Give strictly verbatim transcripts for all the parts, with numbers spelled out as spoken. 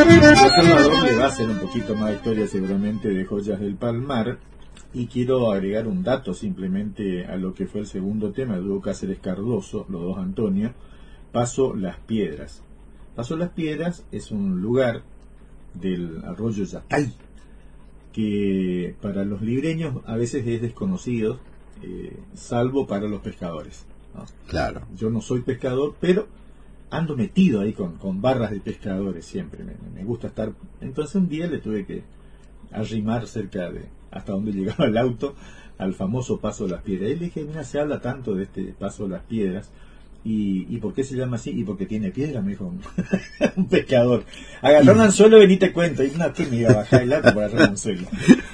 Salvador le va a hacer un poquito más de historia seguramente de Joyas del Palmar, y quiero agregar un dato simplemente a lo que fue el segundo tema de Hugo Cáceres Cardoso, los dos Antonio, Paso Las Piedras. Paso Las Piedras es un lugar del arroyo Yatay que para los libreños a veces es desconocido, eh, salvo para los pescadores, ¿no? Claro. Yo no soy pescador, pero ando metido ahí con, con barras de pescadores siempre, me, me gusta estar. Entonces un día le tuve que arrimar cerca de hasta donde llegaba el auto al famoso Paso de las Piedras. Y le dije, mira, se habla tanto de este Paso de las Piedras, y, y ¿por qué se llama así? Y porque tiene piedra, me dijo un, un pescador. Agarró un anzuelo, vení te cuento. Y no, que me iba a bajar el auto para agarrar un anzuelo.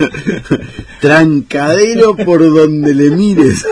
Trancadero por donde le mires.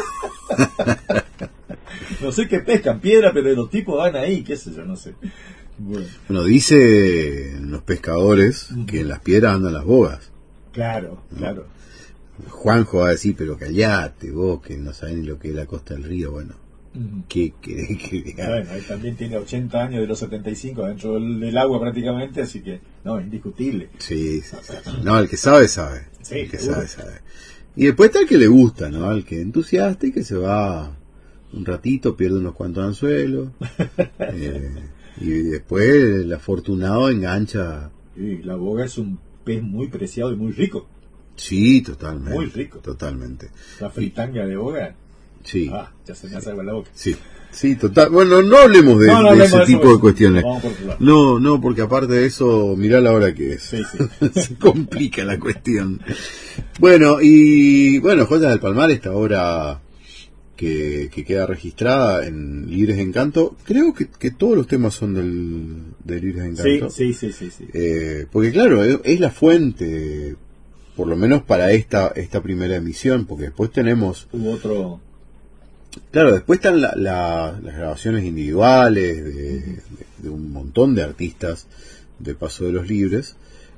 No sé qué pescan, piedra, pero los tipos van ahí, qué sé yo, no sé. Bueno, bueno, dicen los pescadores que en las piedras andan las bogas. Claro, ¿no? Claro. Juanjo va a decir, pero callate vos, que no sabés ni lo que es la costa del río. Bueno, Uh-huh. ¿qué querés que diga? Bueno, ahí también tiene ochenta años de los setenta y cinco dentro del, del agua prácticamente, así que, no, indiscutible. Sí, sí, sí. No, el que sabe, sabe. Sí, el que seguro. sabe, sabe. Y después está el que le gusta, ¿no? El que es entusiasta y que se va un ratito, pierde unos cuantos anzuelos. eh, y después el afortunado engancha. Sí, la boga es un pez muy preciado y muy rico. Sí, totalmente. Muy rico. Totalmente. La fritanga de boga. Sí. Ah, ya se me hace agua en la boca. Sí. Sí, total. Bueno, no hablemos de, no, no de hablemos ese de tipo eso, de cuestiones. Vamos por otro lado. No, no, porque aparte de eso, mirá la hora que es. Sí, sí. Se complica la cuestión. Bueno, y bueno, Joyas del Palmar, esta obra que, que queda registrada en Libres de Encanto. Creo que, que todos los temas son del, de Libres de Encanto. Sí, sí, sí, sí, sí. Eh, porque claro, es, es la fuente, por lo menos para esta, esta primera emisión, porque después tenemos... Hubo otro... Claro, después están la, la, las grabaciones individuales de, de, de un montón de artistas de Paso de los Libres,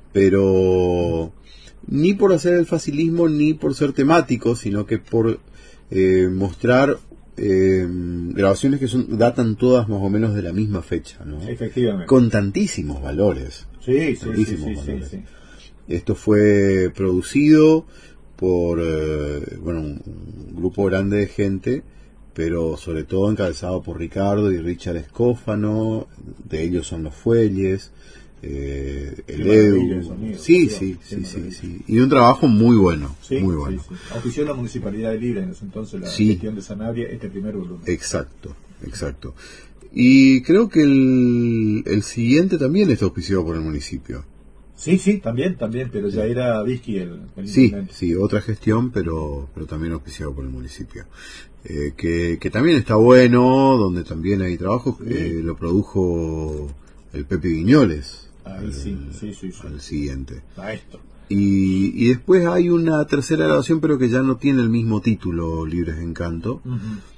pero ni por hacer el facilismo ni por ser temático, sino que por eh, mostrar eh, grabaciones que son datan todas más o menos de la misma fecha, ¿no? Efectivamente. Con tantísimos valores. Sí, sí, tantísimos sí, sí, valores. sí, sí. Esto fue producido por eh, bueno, un, un grupo grande de gente, pero sobre todo encabezado por Ricardo y Richard Escófano. De ellos son los Fuelles, eh, el Edu. Sonido, sí, sí, sí, sí, sí, sí, sí, sí. Y un trabajo muy bueno, sí, muy bueno. Sí, sí. Ofició la Municipalidad de Libre en ese entonces, la Sí. gestión de Sanabria, este primer volumen. Exacto, exacto. Y creo que el, el siguiente también está auspiciado por el municipio. Sí, sí, también, también, pero ya era Vizqui el, el Sí, intendente. sí, otra gestión, pero pero también auspiciado por el municipio. Eh, que, que también está bueno, donde también hay trabajo. Sí. Eh, lo produjo el Pepe Viñoles. Ahí al, sí, sí, sí, sí. al siguiente. Maestro. Y, y después hay una tercera grabación, pero que ya no tiene el mismo título, Libres de Encanto, Uh-huh.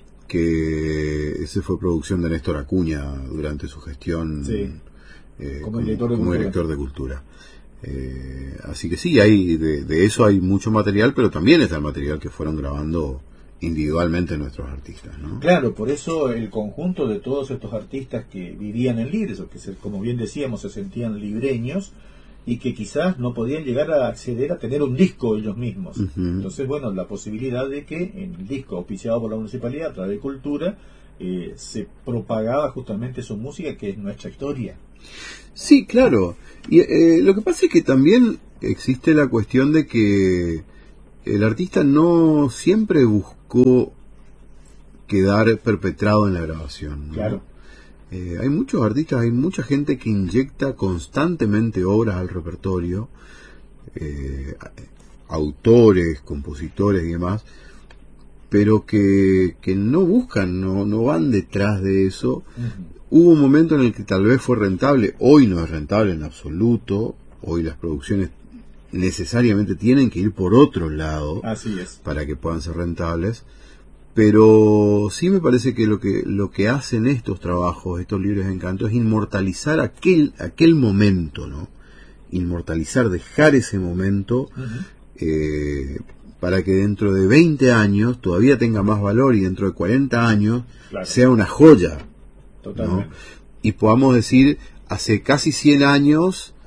que ese fue producción de Néstor Acuña durante su gestión Sí. eh, Como director de como cultura. director de cultura. Eh, así que sí, hay de, de eso hay mucho material, pero también está el material que fueron grabando individualmente nuestros artistas, ¿no? Claro, por eso el conjunto de todos estos artistas que vivían en Libres, o que se, como bien decíamos, se sentían libreños y que quizás no podían llegar a acceder a tener un disco ellos mismos. Uh-huh. Entonces, bueno, la posibilidad de que en el disco auspiciado por la Municipalidad a través de Cultura eh, se propagaba justamente su música, que es nuestra historia. Sí, claro. Y eh, lo que pasa es que también existe la cuestión de que el artista no siempre buscó quedar perpetrado en la grabación, ¿no? Claro. Eh, hay muchos artistas, hay mucha gente que inyecta constantemente obras al repertorio, eh, autores, compositores y demás, pero que, que no buscan, no, no van detrás de eso. Uh-huh. Hubo un momento en el que tal vez fue rentable, hoy no es rentable en absoluto, hoy las producciones necesariamente tienen que ir por otro lado. Así es. Para que puedan ser rentables, pero sí me parece que lo que lo que hacen estos trabajos, estos Libres de Encanto, es inmortalizar aquel aquel momento, ¿no? Inmortalizar, dejar ese momento, Uh-huh. eh, para que dentro de veinte años todavía tenga más valor y dentro de cuarenta años Claro. sea una joya, Totalmente. ¿no? Y podamos decir, hace casi cien años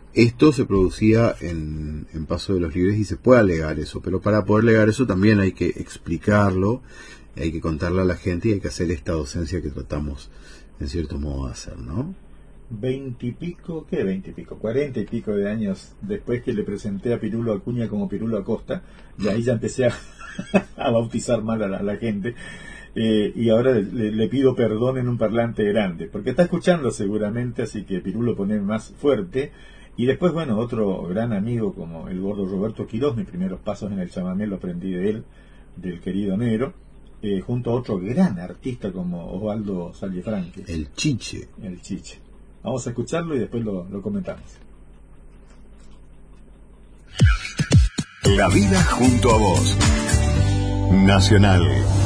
esto se producía en, en Paso de los Libres y se puede alegar eso, pero para poder alegar eso también hay que explicarlo, hay que contarle a la gente y hay que hacer esta docencia que tratamos en cierto modo de hacer, ¿no? Veintipico, ¿qué veintipico? Cuarenta y pico de años después que le presenté a Pirulo Acuña como Pirulo Acosta, y ahí ya empecé a, a bautizar mal a la, a la gente, eh, y ahora le, le pido perdón en un parlante grande, porque está escuchando seguramente, así que Pirulo pone más fuerte. Y después, bueno, otro gran amigo como el gordo Roberto Quirós, mis primeros pasos en el chamamé lo aprendí de él, del querido Nero, eh, junto a otro gran artista como Osvaldo Sallefranque. El Chiche. El Chiche. Vamos a escucharlo y después lo, lo comentamos. La vida junto a vos. Nacional.